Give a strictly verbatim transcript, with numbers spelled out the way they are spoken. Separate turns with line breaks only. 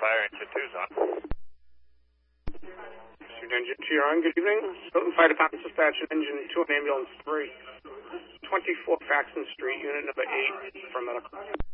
Fire Engine two's on.
Pursuit Engine two, you're on. Good evening. Stoughton Fire Department Dispatch Engine two and Ambulance three. twenty-four Faxon Street, Unit number eight for medical.